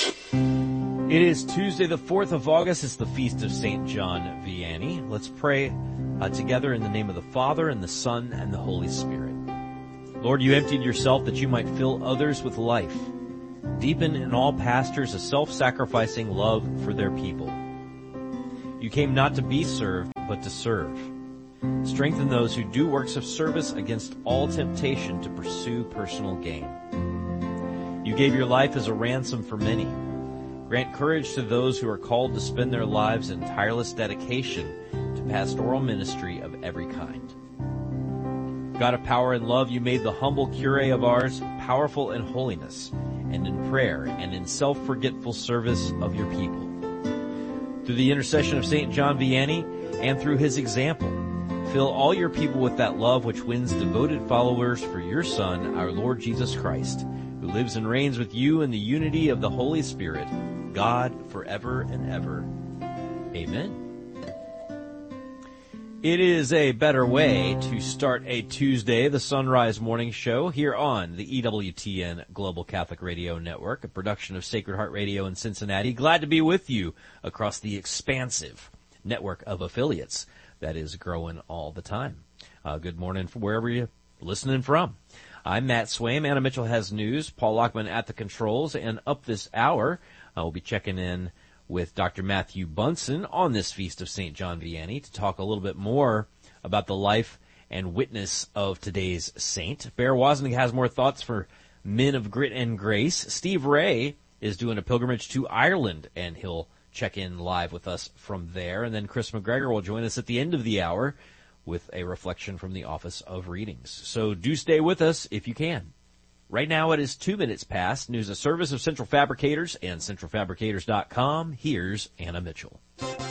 It is Tuesday, the 4th of August. It's the feast of St. John Vianney. Let's pray together in the name of the Father, and the Son, and the Holy Spirit. Lord, you emptied yourself that you might fill others with life. Deepen in all pastors a self-sacrificing love for their people. You came not to be served, but to serve. Strengthen those who do works of service against all temptation to pursue personal gain. You gave your life as a ransom for many. Grant courage to those who are called to spend their lives in tireless dedication to pastoral ministry of every kind. God of power and love, you made the humble curé of ours powerful in holiness and in prayer and in self-forgetful service of your people. Through the intercession of St. John Vianney and through his example, fill all your people with that love which wins devoted followers for your Son, our Lord Jesus Christ, who lives and reigns with you in the unity of the Holy Spirit, God, forever and ever. Amen. It is a better way to start a Tuesday, the Sunrise Morning Show, here on the EWTN Global Catholic Radio Network, a production of Sacred Heart Radio in Cincinnati. Glad to be with you across the expansive network of affiliates that is growing all the time. Good morning from wherever you're listening from. I'm Matt Swaim. Anna Mitchell has news. Paul Lockman at the controls. And up this hour, we'll be checking in with Dr. Matthew Bunson on this feast of St. John Vianney to talk a little bit more about the life and witness of today's saint. Bear Wozniak has more thoughts for men of grit and grace. Steve Ray is doing a pilgrimage to Ireland, and he'll check in live with us from there. And then Chris McGregor will join us at the end of the hour with a reflection from the Office of Readings. So do stay with us if you can. Right now it is 2 minutes past. News, a service of Central Fabricators and centralfabricators.com. Here's Anna Mitchell.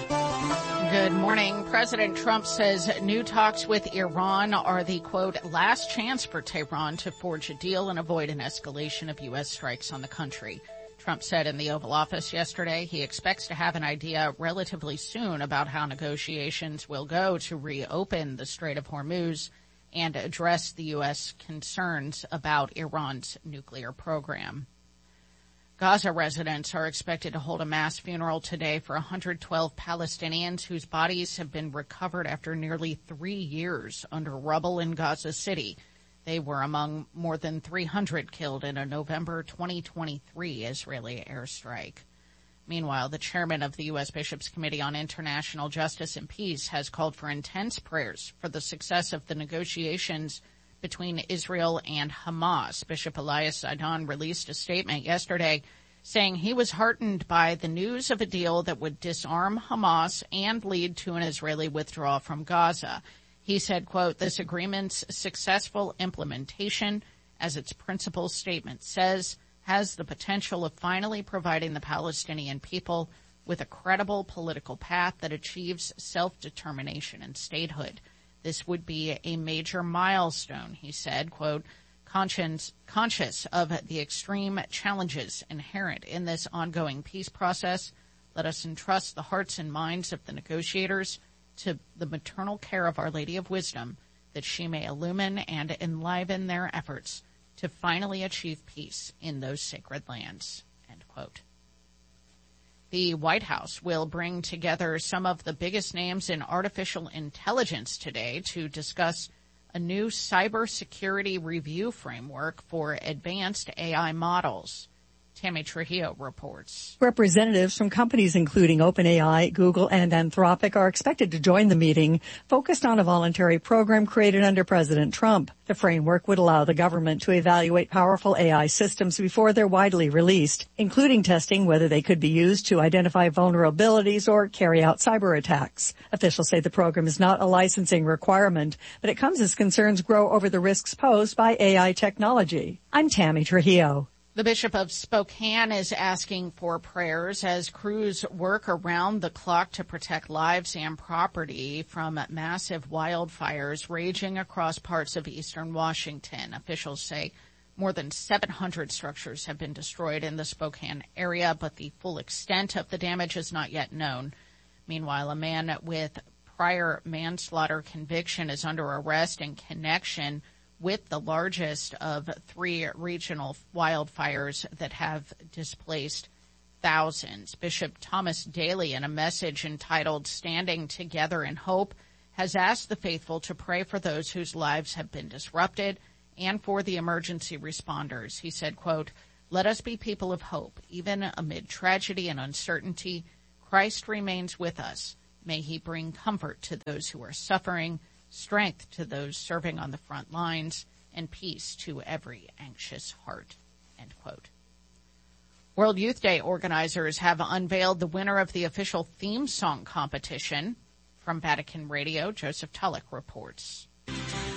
Good morning. President Trump says new talks with Iran are the, quote, last chance for Tehran to forge a deal and avoid an escalation of U.S. strikes on the country. Trump said in the Oval Office yesterday he expects to have an idea relatively soon about how negotiations will go to reopen the Strait of Hormuz and address the U.S. concerns about Iran's nuclear program. Gaza residents are expected to hold a mass funeral today for 112 Palestinians whose bodies have been recovered after nearly 3 years under rubble in Gaza City. They were among more than 300 killed in a November 2023 Israeli airstrike. Meanwhile, the chairman of the U.S. Bishops' Committee on International Justice and Peace has called for intense prayers for the success of the negotiations between Israel and Hamas. Bishop Elias Zidon released a statement yesterday saying he was heartened by the news of a deal that would disarm Hamas and lead to an Israeli withdrawal from Gaza. He said, quote, this agreement's successful implementation, as its principal statement says, has the potential of finally providing the Palestinian people with a credible political path that achieves self-determination and statehood. This would be a major milestone, he said, quote, conscious of the extreme challenges inherent in this ongoing peace process, let us entrust the hearts and minds of the negotiators to the maternal care of Our Lady of Wisdom, that she may illumine and enliven their efforts to finally achieve peace in those sacred lands, end quote. The White House will bring together some of the biggest names in artificial intelligence today to discuss a new cybersecurity review framework for advanced AI models. Tammy Trujillo reports. Representatives from companies including OpenAI, Google, and Anthropic are expected to join the meeting, focused on a voluntary program created under President Trump. The framework would allow the government to evaluate powerful AI systems before they're widely released, including testing whether they could be used to identify vulnerabilities or carry out cyber attacks. Officials say the program is not a licensing requirement, but it comes as concerns grow over the risks posed by AI technology. I'm Tammy Trujillo. The Bishop of Spokane is asking for prayers as crews work around the clock to protect lives and property from massive wildfires raging across parts of eastern Washington. Officials say more than 700 structures have been destroyed in the Spokane area, but the full extent of the damage is not yet known. Meanwhile, a man with prior manslaughter conviction is under arrest in connection with the largest of 3 regional wildfires that have displaced thousands. Bishop Thomas Daly, in a message entitled Standing Together in Hope, has asked the faithful to pray for those whose lives have been disrupted and for the emergency responders. He said, quote, "Let us be people of hope. Even amid tragedy and uncertainty, Christ remains with us. May he bring comfort to those who are suffering, strength to those serving on the front lines, and peace to every anxious heart." End quote. World Youth Day organizers have unveiled the winner of the official theme song competition. From Vatican Radio, Joseph Tulloch reports.